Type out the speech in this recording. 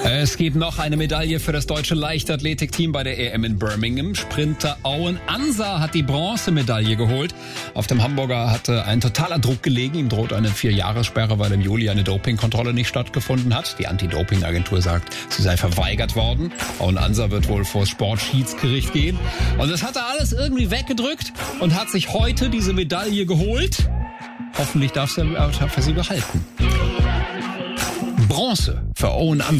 Es gibt noch eine Medaille für das deutsche Leichtathletikteam bei der EM in Birmingham. Sprinter Owen Ansa hat die Bronzemedaille geholt. Auf dem Hamburger hatte ein totaler Druck gelegen. Ihm droht eine 4-Jahressperre, weil im Juli eine Dopingkontrolle nicht stattgefunden hat. Die Anti-Doping-Agentur sagt, sie sei verweigert worden. Owen Ansa wird wohl vor das Sportschiedsgericht gehen. Und das hat er alles irgendwie weggedrückt und hat sich heute diese Medaille geholt. Hoffentlich darf er sie behalten. Bronze für Owen Ansa.